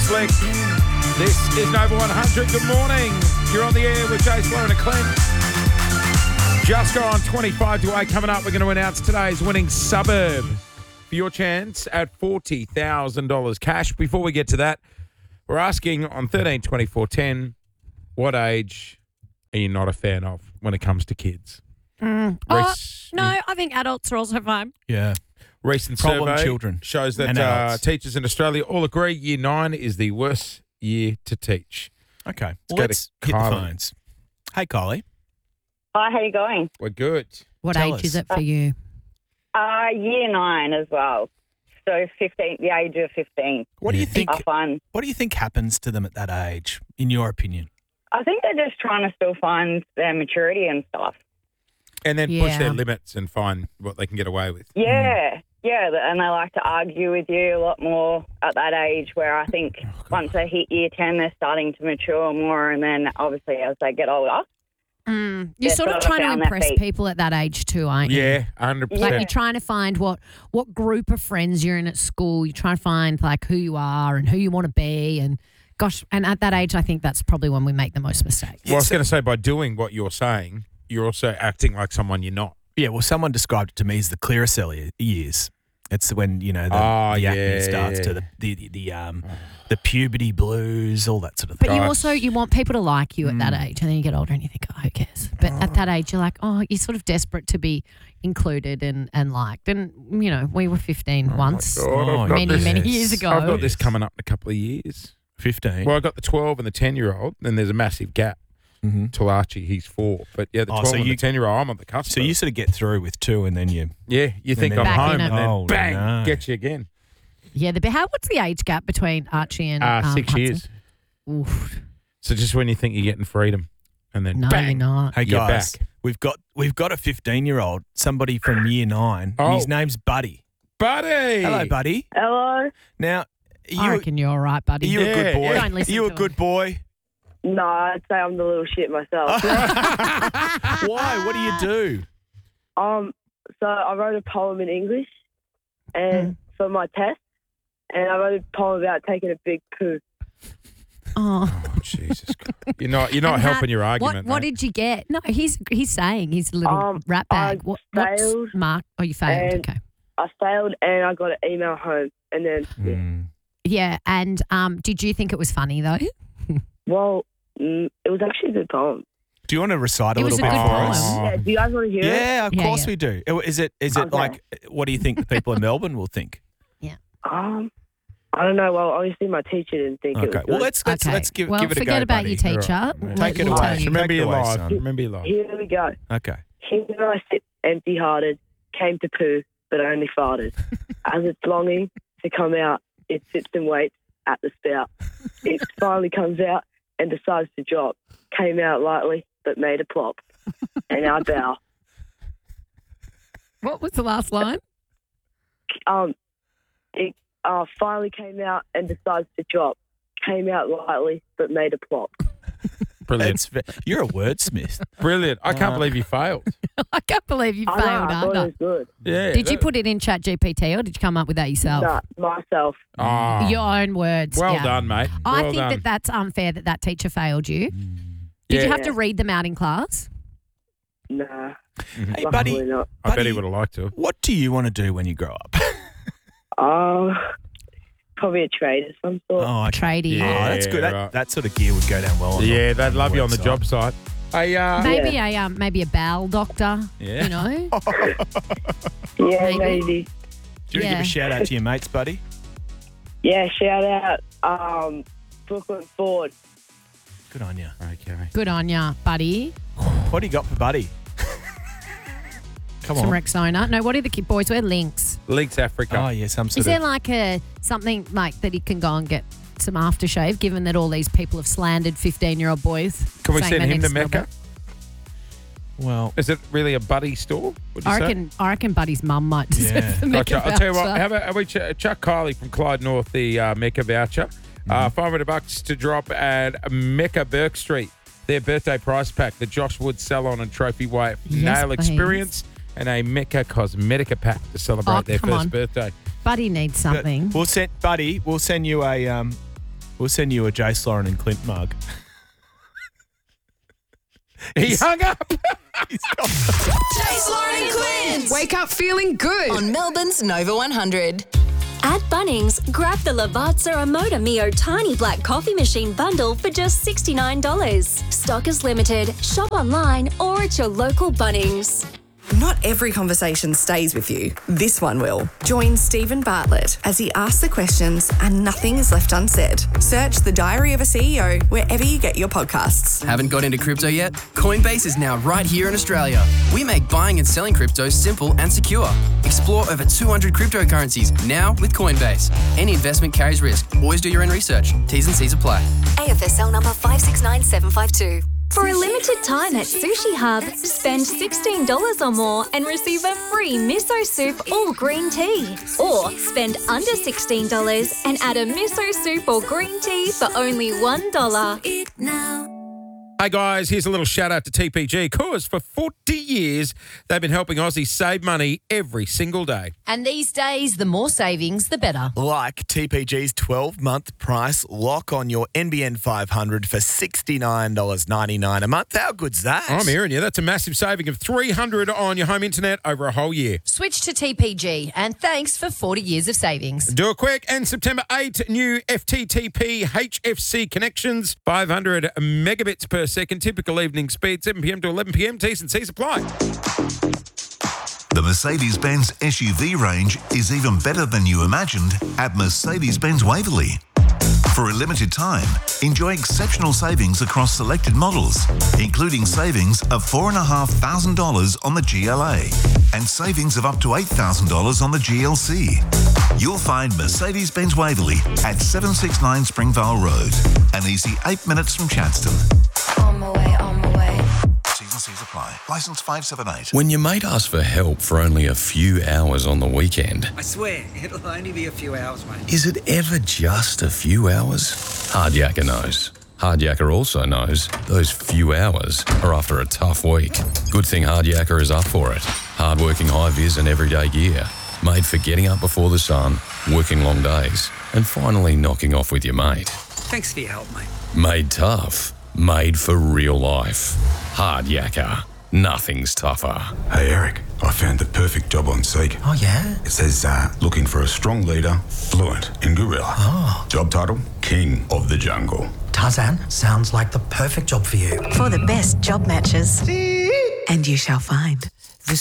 Flick. This is Nova 100. Good morning. You're on the air with Jace, Lauren and Clint. Just go on 25 to 8 coming up. We're going to announce today's winning suburb for your chance at $40,000 cash. Before we get to that, we're asking on 13, 24, 10, what age are you not a fan of when it comes to kids? Reece, No, I think adults are also fine. Yeah. Recent Problem survey children shows and that adults. teachers in Australia all agree year 9 is the worst year to teach. Okay. go Let's to hit the Kylie. phones. Hey, Kylie. Hi, how you going? We're good. What Tell age us. is it for you? Year 9 as well. So 15, the age of 15. What do you think? Are fun. What do you think happens to them at that age, in your opinion? I think they're just trying to still find their maturity and stuff. And then push Yeah. their limits and find what they can get away with. Yeah, and they like to argue with you a lot more at that age where I think once they hit year 10, they're starting to mature more, and then obviously as they get older. You're They're sort of sort of trying to found their impress feet. people at that age too, aren't you? Yeah, 100%. Like you're trying to find what group of friends you're in at school. You're trying to find like who you are and who you want to be. And gosh, and at that age, I think that's probably when we make the most mistakes. Well, I was going to say, by doing what you're saying, you're also acting like someone you're not. Yeah, well, someone described it to me as the clearasil years. It's when, the acne yeah, starts to the puberty blues, all that sort of But thing. you want people to like you at that age, and then you get older and you think, oh, who cares? But at that age, you're like, oh, you're sort of desperate to be included and liked. And we were 15 once, God, I've got many this- years ago. I've got this coming up in a couple of years. 15. Well, I got the 12 and the 10-year-old, then there's a massive gap till Archie, he's 4. But yeah, the 12 and the 10-year-old, I'm on the cusp. So you sort of get through with 2 and then you... Yeah, you think then I'm Back home in it. and then Oh, bang, no. get you again. Yeah, what's the age gap between Archie and 6 Hudson? years. Oof. So just when you think you're getting freedom and then No, bang. you're not. Hey, You're guys, back. we've got a 15-year-old, somebody from year 9. Oh. His name's Buddy. Buddy! Hello, Buddy. Hello? Now, I reckon you're all right, buddy. are you a good boy? Don't listen you a to good him. boy? No, I'd say I'm the little shit myself. Why? What do you do? So I wrote a poem in English and for my test, and I wrote a poem about taking a big poo. Oh. Oh, Jesus Christ. You're not And helping your argument, What mate. did you get? No, he's saying he's a little rat bag. I What's failed mark? Oh, you failed. and- Okay. I failed and I got an email home, and then Yeah, and did you think it was funny though? well, it was actually a good poem. Do you want to recite a It was little a bit good for poem. us? Yeah, do you guys want to hear it? Yeah, of Yeah, course yeah. we do. Is it Okay. like, what do you think the people in Melbourne will think? I don't know. Well, obviously my teacher didn't think it Okay, was well, good. let's give well, it a go, forget about buddy. your teacher. All right. Take it We'll away. tell you. Remember Take your it away, life. son. Remember your life. Here we go. Okay. Here I sit empty-hearted, came to poo, but only farted. As it's longing to come out, it sits and waits at the spout. It finally comes out and decides to drop. Came out lightly, but made a plop. And I bow. What was the last line? It finally came out and decides to drop. Came out lightly, but made a plop. Brilliant. You're a wordsmith. Brilliant. I can't believe you failed. I can't believe you I know, failed. I thought it was good. Yeah. Did you put it in ChatGPT or did you come up with that yourself? Nah, myself. Oh, Your own words. well yeah. done, mate. I Well think done. that's unfair that teacher failed you. Did Yeah. you have to read them out in class? Nah. Hey, luckily buddy, not. I bet Buddy, he would have liked to. what do you want to do when you grow up? Probably a trade of some sort. Okay. Tradie. Yeah. Oh, that's good. right. That sort of gear would go down well. Yeah, they'd love you on the website. job site. Hey, Maybe a bowel doctor. Yeah. You know. Yeah, Maybe. maybe. Do you want to give Yeah. a shout out to your mates, buddy? Yeah, shout out Brooklyn Ford. Good on you. Okay. Good on ya, buddy. What do you got for buddy? Come Some on. Rexona. No, what do the kid boys wear? Links. Links Africa. Oh, yeah, some sort Is there of... like something like that he can go and get some aftershave, given that all these people have slandered 15-year-old boys? Can we saying send they're him to next level? Mecca? Well, Is it really a buddy store? Would you say? I reckon Buddy's mum might deserve Yeah. the Mecca Gotcha. I'll tell you what. voucher. How about we chuck Kylie from Clyde North the Mecca voucher? $500 to drop at Mecca Burke Street. Their birthday prize pack, the Josh Wood Salon and Trophy Wife Yes, Nail please. Experience, and a Mecca Cosmetica pack to celebrate Oh, their come first on. birthday. Buddy needs something. we'll send you a We'll send you a Jace, Lauren and Clint mug. He hung up. Jace, Lauren and Clint. Wake up feeling good. On Melbourne's Nova 100. At Bunnings, grab the Lavazza Omoda Mio Tiny Black Coffee Machine bundle for just $69. Stock is limited. Shop online or at your local Bunnings. Not every conversation stays with you. This one will. Join Stephen Bartlett as he asks the questions and nothing is left unsaid. Search The Diary of a CEO wherever you get your podcasts. Haven't got into crypto yet? Coinbase is now right here in Australia. We make buying and selling crypto simple and secure. Explore over 200 cryptocurrencies now with Coinbase. Any investment carries risk. Always do your own research. T's and C's apply. AFSL number 569752. For a limited time at Sushi Hub, spend $16 or more and receive a free miso soup or green tea. Or spend under $16 and add a miso soup or green tea for only $1. Hey guys, here's a little shout out to TPG because for 40 years they've been helping Aussies save money every single day. And these days, the more savings, the better. Like TPG's 12-month price lock on your NBN 500 for $69.99 a month. How good's that? I'm hearing you. That's a massive saving of $300 on your home internet over a whole year. Switch to TPG, and thanks for 40 years of savings. Do it quick. And September 8, new FTTP HFC connections, 500 megabits per second, typical evening speed, 7 p.m. to 11 p.m. T's and C's apply. The Mercedes-Benz SUV range is even better than you imagined at Mercedes-Benz Waverley. For a limited time, enjoy exceptional savings across selected models, including savings of $4,500 on the GLA and savings of up to $8,000 on the GLC. You'll find Mercedes-Benz Waverley at 769 Springvale Road, an easy 8 minutes from Chadstone. On my way, on my way. T's and C's apply. Licence 578. When your mate asks for help for only a few hours on the weekend, I swear, it'll only be a few hours, mate. is it ever just a few hours? Hardyaker knows. Hardyaker also knows those few hours are after a tough week. Good thing Hardyaker is up for it. Hardworking high-vis and everyday gear. Made for getting up before the sun, working long days, and finally knocking off with your mate. Thanks for your help, mate. Made tough. Made for real life. Hardyaker. Nothing's tougher. Hey Eric, I found the perfect job on Seek. Oh yeah? It says looking for a strong leader, fluent in gorilla. Oh. Job title, King of the Jungle. Tarzan, sounds like the perfect job for you. For the best job matches. And you shall find.